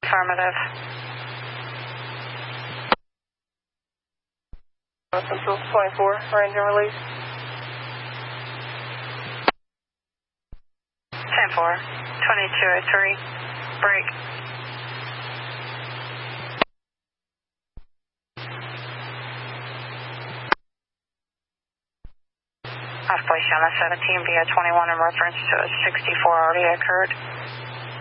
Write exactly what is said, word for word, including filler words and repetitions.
Affirmative. Control twenty-four, range and release. ten four, twenty-two oh three, break. Osprey Channel seventeen via twenty-one in reference to a sixty-four already occurred.